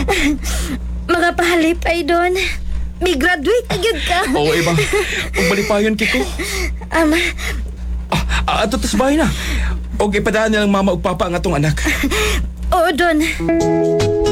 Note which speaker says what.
Speaker 1: Mga pahalip ay doon. May graduate agad ka.
Speaker 2: Oo, iba. Pagbalipayon kiko.
Speaker 1: Ama,
Speaker 2: Ato tas bahay na. Og ipadaan nilang mama ug papa ang atong anak.
Speaker 1: oo doon.